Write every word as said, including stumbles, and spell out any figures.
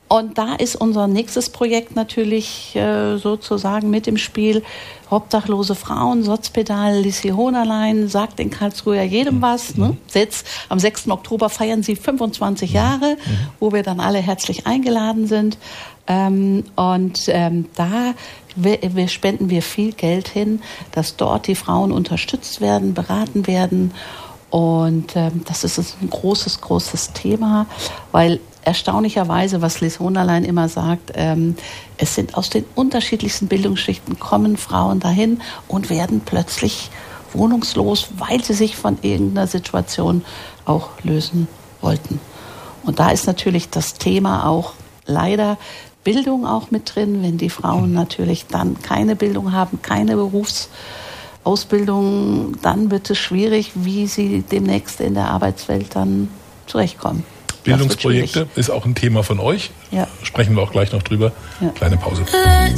Und da ist unser nächstes Projekt natürlich äh, sozusagen mit im Spiel. Obdachlose Frauen, Sotzpedal, Lissi Honerlein sagt in Karlsruhe ja jedem was. Ne? Jetzt, am sechsten Oktober feiern sie fünfundzwanzig Jahre, wo wir dann alle herzlich eingeladen sind. Ähm, und ähm, da wir, wir spenden wir viel Geld hin, dass dort die Frauen unterstützt werden, beraten werden. Und ähm, das ist ein großes, großes Thema, weil erstaunlicherweise, was Liz Honerlein immer sagt, ähm, es sind aus den unterschiedlichsten Bildungsschichten kommen Frauen dahin und werden plötzlich wohnungslos, weil sie sich von irgendeiner Situation auch lösen wollten. Und da ist natürlich das Thema auch leider Bildung auch mit drin, wenn die Frauen natürlich dann keine Bildung haben, keine Berufsausbildung, dann wird es schwierig, wie sie demnächst in der Arbeitswelt dann zurechtkommen. Bildungsprojekte ist auch ein Thema von euch. Ja. Sprechen wir auch gleich noch drüber. Ja. Kleine Pause.